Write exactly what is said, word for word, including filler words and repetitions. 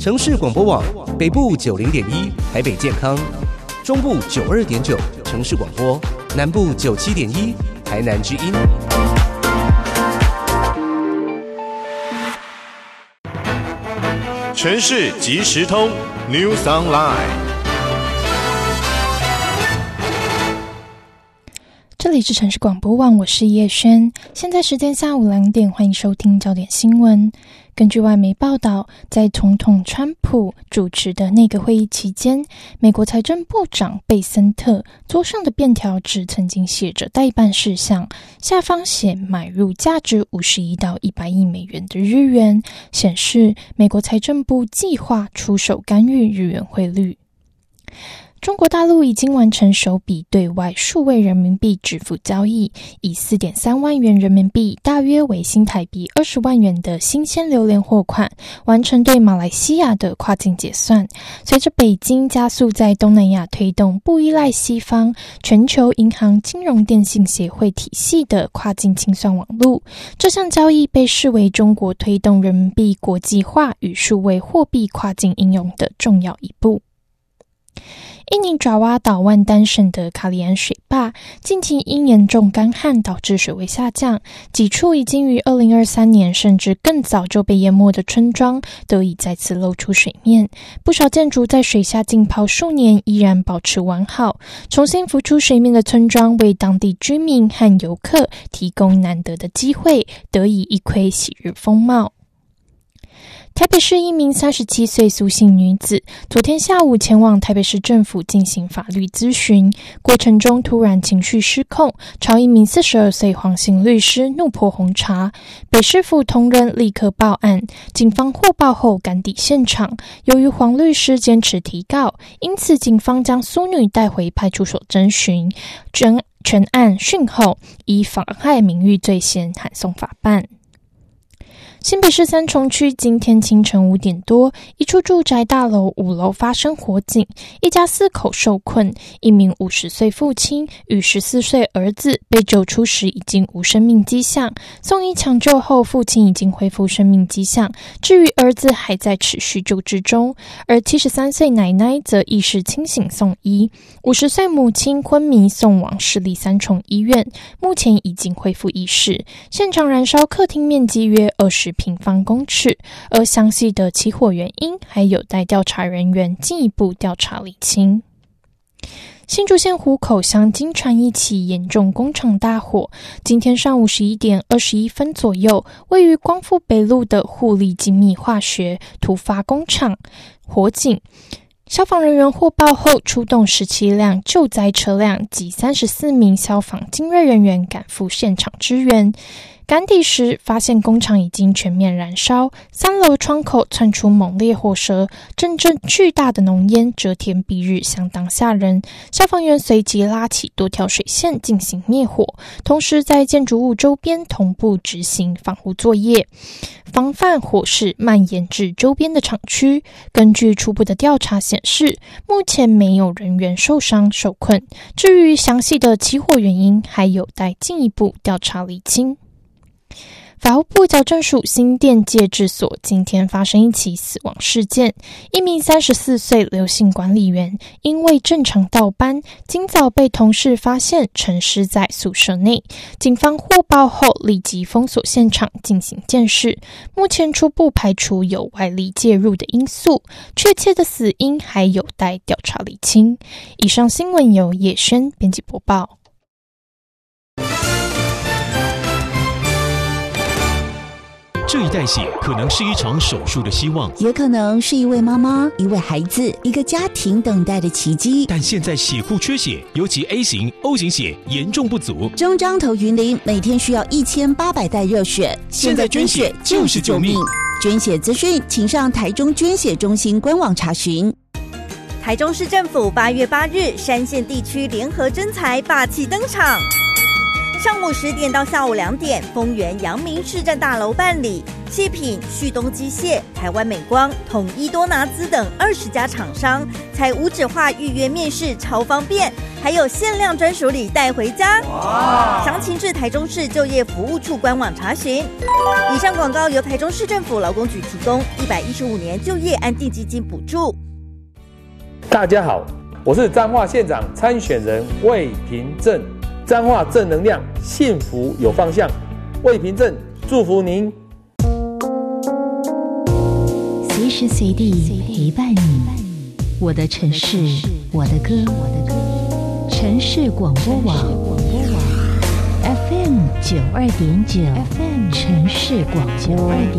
城市广播网北部九零点一台北健康，中部九二点九城市广播，南部九七点一台南之音。 城市即时通 News Online。 这里是城市广播网，我是叶轩。现在时间下午两点，欢迎收听焦点新闻。根据外媒报道，在总统川普主持的内阁会议期间，美国财政部长贝森特桌上的便条纸曾经写着待办事项，下方写买入价值五十亿到一百亿美元的日元，显示美国财政部计划出手干预日元汇率。中国大陆已经完成首笔对外数位人民币支付交易，以 四点三万元人民币，大约为新台币二十万元的新鲜榴莲货款，完成对马来西亚的跨境结算。随着北京加速在东南亚推动不依赖西方全球银行金融电信协会体系的跨境清算网络，这项交易被视为中国推动人民币国际化与数位货币跨境应用的重要一步。印尼爪哇岛万丹省的卡里安水坝近期因严重干旱导致水位下降，几处已经于二零二三年甚至更早就被淹没的村庄得以再次露出水面，不少建筑在水下浸泡数年依然保持完好，重新浮出水面的村庄为当地居民和游客提供难得的机会，得以一窥昔日风貌。台北市一名三十七岁苏姓女子昨天下午前往台北市政府进行法律咨询，过程中突然情绪失控，朝一名四十二岁黄姓律师怒泼红茶。北市府同仁立刻报案，警方获报后赶抵现场。由于黄律师坚持提告，因此警方将苏女带回派出所侦讯，全全案讯后以妨害名誉罪嫌函送法办。新北市三重区今天清晨五点多，一处住宅大楼五楼发生火警，一家四口受困，一名五十岁父亲与十四岁儿子被救出时已经无生命迹象，送医抢救后父亲已经恢复生命迹象，至于儿子还在持续救治中，而七十三岁奶奶则意识清醒送医，五十岁母亲昏迷送往市立三重医院，目前已经恢复意识。现场燃烧客厅面积约二十平方公尺，而详细的起火原因还有待调查人员进一步调查厘清。新竹县湖口乡金传一起严重工厂大火，今天上午十一点二十一分左右，位于光复北路的护利精密化学突发工厂火警。消防人员获报后出动十七辆救灾车辆及三十四名消防精锐人员赶赴现场支援。赶抵时发现工厂已经全面燃烧，三楼窗口窜出猛烈火舌，阵阵巨大的浓烟遮天蔽日，相当吓人。消防员随即拉起多条水线进行灭火，同时在建筑物周边同步执行防护作业，防范火势蔓延至周边的厂区。根据初步的调查显示，目前没有人员受伤受困，至于详细的起火原因还有待进一步调查厘清。法务部矫正署新店戒治所今天发生一起死亡事件，一名三十四岁刘姓管理员因为正常倒班，今早被同事发现沉尸在宿舍内，警方获报后立即封锁现场进行鉴识，目前初步排除有外力介入的因素，确切的死因还有待调查厘清。以上新闻由叶轩编辑播报。 这一代血可能是一场手术的希望， 也可能是一位妈妈、一位孩子、一个家庭等待的奇迹。 但现在血库缺血，尤其 A 型、O 型血严重不足。 中彰投云林每天需要一千八百袋热血， 现在捐血就是救命。 捐血资讯，请上台中捐血中心官网查询。 台中市政府八月八日，山线地区联合征才霸气登场。 上午十点到下午两点，丰原阳明市政大楼办理。细品、旭东机械、台湾美光、统一多拿滋等二十家厂商，采无纸化预约面试，超方便，还有限量专属礼带回家。详情至台中市就业服务处官网查询。以上广告由台中市政府劳工局提供，一百一十五年就业安定基金补助。 大家好，我是彰化县长参选人魏平正，彰化正能量，幸福有方向。魏平正祝福您。 随时随地陪伴你，我的城市，我的歌，城市广播网 F M 九二点九，城市广播。